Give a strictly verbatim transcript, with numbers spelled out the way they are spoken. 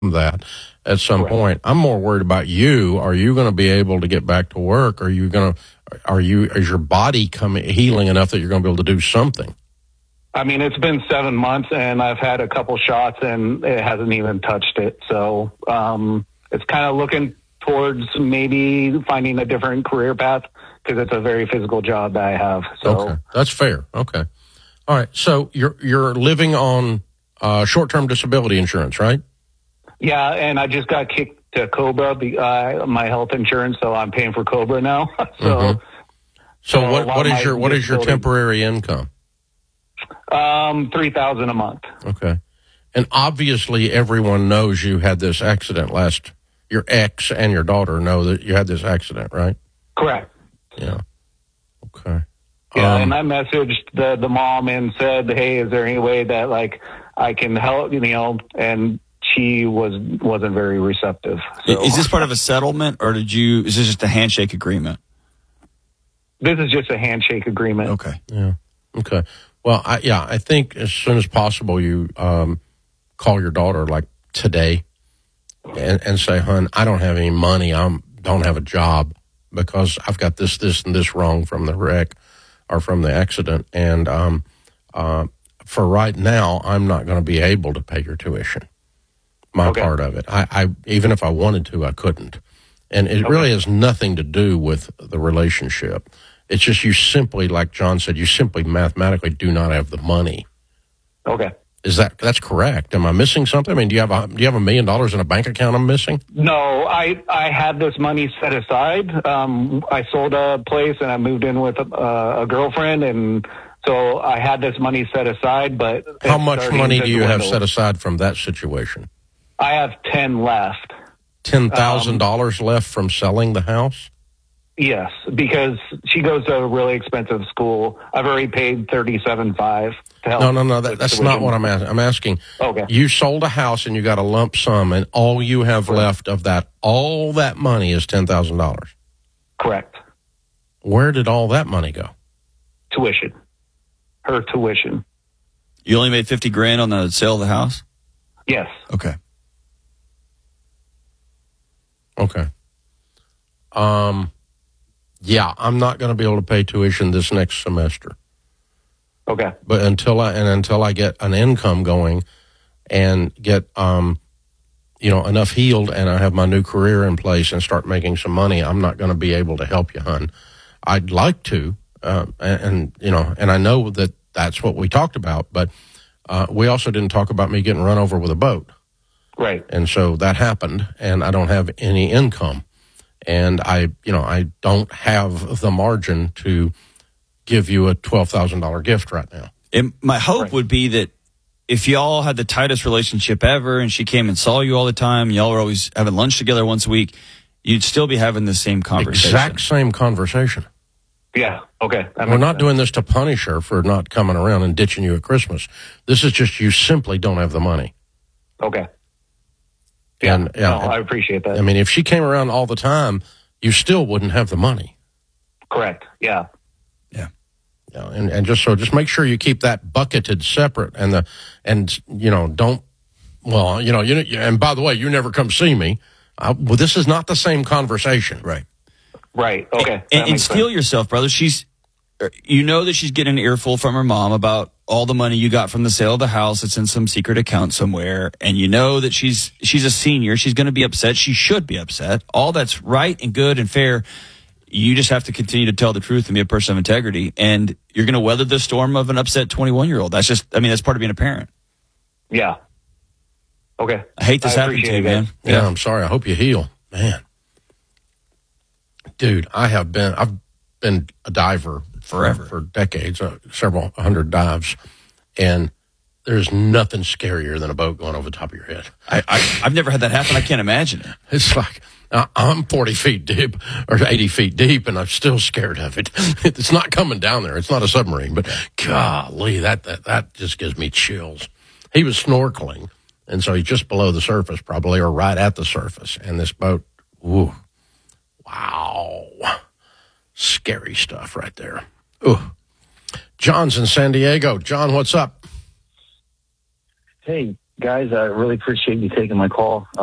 that at some Correct. point. I'm more worried about you. Are you going to be able to get back to work? Are you going to, are you, is your body coming healing enough that you're going to be able to do something? I mean, it's been seven months and I've had a couple shots and it hasn't even touched it. So, um, it's kind of looking towards maybe finding a different career path because it's a very physical job that I have. So okay. That's fair. Okay. All right. So you're, you're living on, uh, short-term disability insurance, right? yeah. And I just got kicked to Cobra, uh, my health insurance. So I'm paying for Cobra now. so, mm-hmm. so, so what, what is your, what is your temporary income? Um, three thousand a month. Okay. And obviously everyone knows you had this accident last, your ex and your daughter know that you had this accident, right? Correct. Yeah. Okay. Yeah. Um, and I messaged the, the mom and said, hey, is there any way that like I can help, you know, and she was, wasn't very receptive. So. Is this part of a settlement or did you, is this just a handshake agreement? This is just a handshake agreement. Okay. Yeah. Okay. Well, I, yeah, I think as soon as possible you um, call your daughter like today and, and say, hon, I don't have any money. I don't have a job because I've got this, this, and this wrong from the wreck or from the accident. And um, uh, for right now, I'm not going to be able to pay your tuition, my okay. part of it. I, I even if I wanted to, I couldn't. And it okay. really has nothing to do with the relationship. It's just you simply, like John said, you simply mathematically do not have the money. Okay. Is that that's correct? Am I missing something? I mean, do you have a do you have a million dollars in a bank account I'm missing? No, I I had this money set aside. Um, I sold a place and I moved in with a, a girlfriend, and so I had this money set aside. But how much money do you dwindle. have set aside from that situation? I have ten left. Ten thousand um, dollars left from selling the house. Yes, because she goes to a really expensive school. I've already paid thirty-seven five to help. No, no, no. That, that's not what I'm asking. I'm asking. Okay. You sold a house and you got a lump sum, and all you have Correct. left of that, all that money is ten thousand dollars. Correct. Where did all that money go? Tuition. Her tuition. You only made fifty grand on the sale of the house? Yes. Okay. Okay. Um. Yeah, I'm not going to be able to pay tuition this next semester. Okay. But until I and until I get an income going and get um, you know, enough healed, and I have my new career in place and start making some money, I'm not going to be able to help you, hon. I'd like to, uh, and, and you know, and I know that that's what we talked about, but uh, we also didn't talk about me getting run over with a boat. Right. And so that happened, and I don't have any income. And I, you know, I don't have the margin to give you a twelve thousand dollars gift right now. And my hope right. would be that if y'all had the tightest relationship ever and she came and saw you all the time, y'all were always having lunch together once a week, you'd still be having the same conversation. Exact same conversation. Yeah, okay. We're not sense. doing this to punish her for not coming around and ditching you at Christmas. This is just you simply don't have the money. Okay. Yeah, and, yeah no, I appreciate that. I mean, if she came around all the time, you still wouldn't have the money. Correct. Yeah. Yeah. Yeah. And, and just so, just make sure you keep that bucketed separate, and the, and you know, don't. Well, you know, you and by the way, you never come see me. I, well, this is not the same conversation, right? Right. Okay. And, and steel sense. yourself, brother. She's, you know, that she's getting an earful from her mom about all the money you got from the sale of the house. It's in some secret account somewhere. And you know that she's, she's a senior. She's going to be upset. She should be upset. All that's right and good and fair. You just have to continue to tell the truth and be a person of integrity. And you're going to weather the storm of an upset twenty-one year old. That's just, I mean, that's part of being a parent. Yeah. Okay. I hate this I happening to you, man. Yeah, yeah, I'm sorry. I hope you heal, man. Dude, I have been, I've been a diver forever, for decades, uh, several hundred dives, and there's nothing scarier than a boat going over the top of your head. I, I, I've never had that happen. I can't imagine it. It's like, uh, I'm forty feet deep or eighty feet deep, and I'm still scared of it. It's not coming down there. It's not a submarine, but golly, that, that, that just gives me chills. He was snorkeling, and so he's just below the surface probably, or right at the surface, and this boat, ooh, wow. Scary stuff right there. Ooh. John's in San Diego. John, what's up? Hey, Guys, I really appreciate you taking my call.